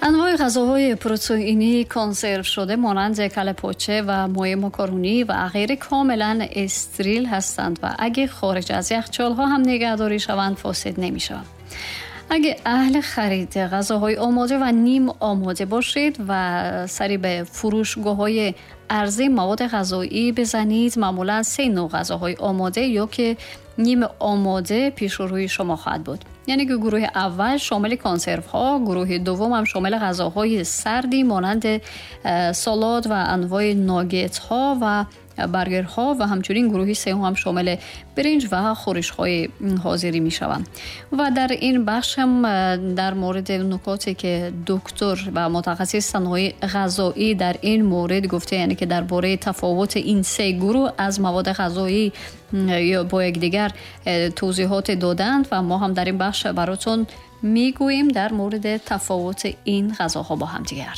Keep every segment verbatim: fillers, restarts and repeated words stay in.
انواع غذاهای پروتئینی کنسرو شده مانند کله پاچه و مایع ماکارونی و غیره کاملا استریل هستند و اگه خارج از یخچال‌ها هم نگهداری شوند فاسد نمی‌شوند. اگه اهل خرید غذاهای آماده و نیم آماده باشید و سری به فروشگاه‌های عرضه مواد غذایی بزنید، معمولا سه نوع غذاهای آماده یا که نیم آماده پیش روی شما خواهد بود. یعنی که گروه اول شامل کنسرو ها، گروه دوم هم شامل غذاهای سردی مانند سالاد و انواع ناگت ها و برگر ها و همچنین گروه سوم هم شامل برنج و خورش های حاضری می شوند. و در این بخش هم در مورد نکاتی که دکتر و متخصص صنایع غذایی در این مورد گفته، یعنی که درباره تفاوت این سه گروه از مواد غذایی یا با یکدیگر توضیحات دادند و ما هم در این بخش براتون میگوییم در مورد تفاوت این غذاها با هم دیگر.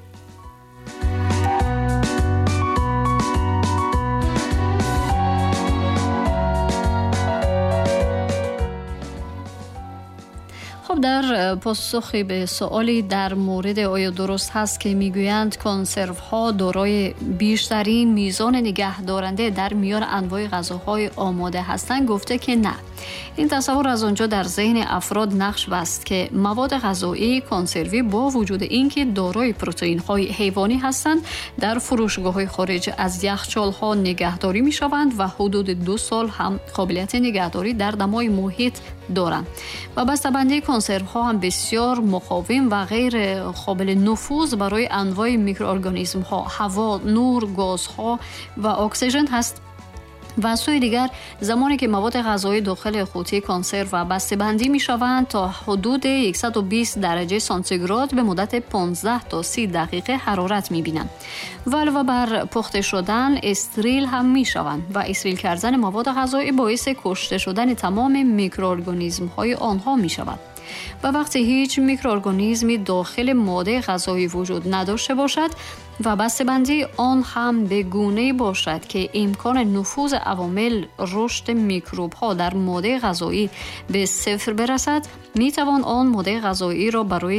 خب در پاسخی به سوالی در مورد آیا درست هست که میگویند کنسرو ها دارای بیشترین میزان نگهدارنده در میان انواع غذاهای آماده هستند، گفته که نه. این تصور از آنجا در ذهن افراد نقش بست که مواد غذایی کنسروی با وجود اینکه دارای پروتئین های حیوانی هستند در فروشگاه های خارج از یخچال ها نگهداری می شوند و حدود دو سال هم قابلیت نگهداری در دمای محیط دارند و بسته‌بندی کنسرو ها هم بسیار مقاوم و غیر قابل نفوذ برای انواع میکروارگانیسم ها، هوا، نور، گازها و اکسیژن هست. و از سوی دیگر زمانی که مواد غذایی داخل قوطی کنسرو و بسته‌بندی می شوند تا حدود صد و بیست درجه سانتیگراد به مدت پانزده تا سی دقیقه حرارت می بینند و علاوه بر پخته شدن استریل هم می شوند و استریل کردن مواد غذایی باعث کشته شدن تمام میکروارگانیسم های آنها می شود. و وقتی هیچ میکروارگانیسمی داخل ماده غذایی وجود نداشته باشد و بسته‌بندی آن هم به گونه‌ای باشد که امکان نفوذ عوامل رشد میکروب ها در ماده غذایی به صفر برسد، می توان آن ماده غذایی را برای